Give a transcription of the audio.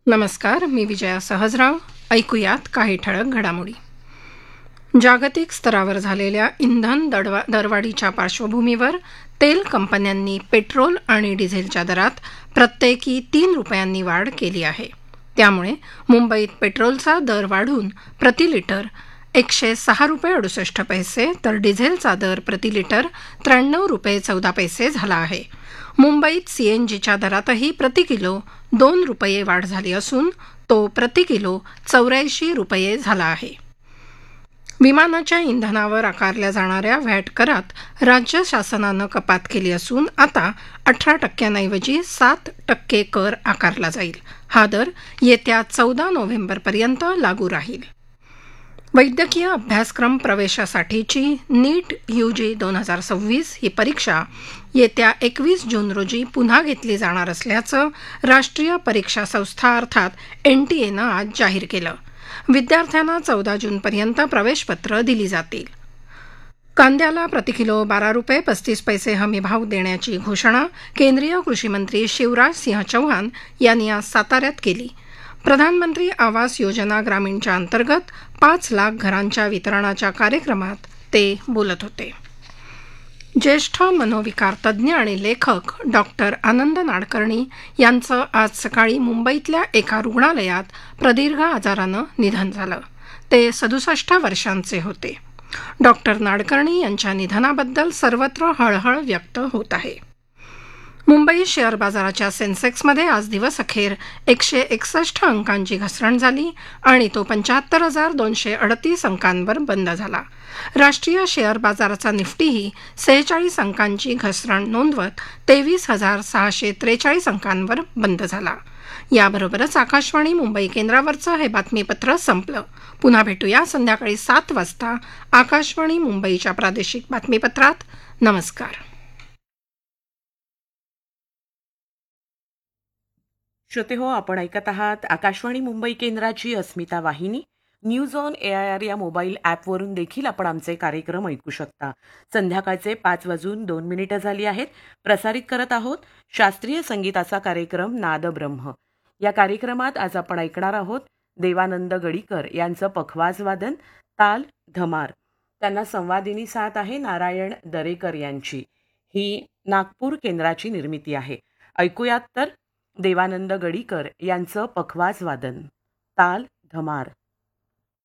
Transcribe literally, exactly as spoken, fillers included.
नमस्कार, मी विजया सहजराव. ऐकूयात काही ठळक घडामोडी. जागतिक स्तरावर झालेल्या इंधन दडवा दरवाढीच्या पार्श्वभूमीवर तेल कंपन्यांनी पेट्रोल आणि डिझेलच्या दरात प्रत्येकी तीन रुपयांनी वाढ केली आहे. त्यामुळे मुंबईत पेट्रोलचा दर वाढून प्रति लिटर एकशे सहा रुपये अडुसष्ट पैसे तर डिझेलचा दर प्रति लिटर त्र्याण्णव रुपये चौदा पैसे झाला आहे. मुंबईत सीएनजीच्या दरातही प्रति किलो दोन रुपये वाढ झाली असून तो प्रति किलो चौऱ्याऐंशी रुपये झाला आहे. विमानाच्या इंधनावर आकारल्या जाणाऱ्या व्हॅट करात राज्य शासनानं कपात केली असून आता अठरा टक्क्यांऐवजी सात टक्के कर आकारला जाईल. हा दर येत्या चौदा नोव्हेंबरपर्यंत लागू राहील. वैद्यकीय अभ्यासक्रम प्रवेशासाठीची नीट यूजी दोन हजार सव्वीस ही परीक्षा येत्या एकवीस जून रोजी पुन्हा घेतली जाणार असल्याचं राष्ट्रीय परीक्षा संस्था अर्थात एन टी एनं आज जाहीर केलं. विद्यार्थ्यांना चौदा जूनपर्यंत प्रवेशपत्र दिली जातील. कांद्याला प्रतिकिलो बारा रुपये पस्तीस पैसे हमी भाव देण्याची घोषणा केंद्रीय कृषीमंत्री शिवराज सिंह चौहान यांनी आज साताऱ्यात केली. प्रधानमंत्री आवास योजना ग्रामीणच्या अंतर्गत पाच लाख घरांच्या वितरणाच्या कार्यक्रमात ते बोलत होते. ज्येष्ठ मनोविकार तज्ज्ञ आणि लेखक डॉक्टर आनंद नाडकर्णी यांचं आज सकाळी मुंबईतल्या एका रुग्णालयात प्रदीर्घ आजारानं निधन झालं. ते सदुसष्ट वर्षांचे होते. डॉक्टर नाडकर्णी यांच्या निधनाबद्दल सर्वत्र हळहळ व्यक्त होत आहे. मुंबई शेअर बाजाराच्या सेन्सेक्समध्ये आज दिवसअखेर एकशे एकसष्ट अंकांची घसरण झाली आणि तो पंच्याहत्तर हजार दोनशे अडतीस अंकांवर बंद झाला. राष्ट्रीय शेअर बाजाराचा निफ्टीही सेहेचाळीस अंकांची घसरण नोंदवत तेवीस हजार सहाशे त्रेचाळीस अंकांवर बंद झाला. याबरोबरच आकाशवाणी मुंबई केंद्रावरचं हे बातमीपत्र संपलं. पुन्हा भेटूया संध्याकाळी सात वाजता आकाशवाणी मुंबईच्या प्रादेशिक बातमीपत्रात. नमस्कार. श्रोते हो, आपण ऐकत आहात आकाशवाणी मुंबई केंद्राची अस्मिता वाहिनी. News on A I R या मोबाईल ॲपवरून देखील आपण आमचे कार्यक्रम ऐकू शकता. संध्याकाळचे पाच वाजून दोन मिनिटं झाली आहेत. प्रसारित करत आहोत शास्त्रीय संगीताचा कार्यक्रम नादब्रह्म. या कार्यक्रमात आज आपण ऐकणार आहोत देवानंद गडीकर यांचं पखवाज वादन ताल धमार. त्यांना संवादिनी साथ आहे नारायण दरेकर यांची. ही नागपूर केंद्राची निर्मिती आहे. ऐकूयात तर देवानंद गडीकर यांचं पखवाज वादन ताल धमार.